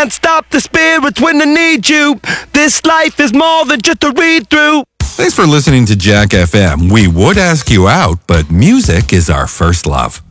can't stop the spirits when they need you. This life is more than just a read-through. Thanks for listening to Jack FM. We would ask you out, but music is our first love.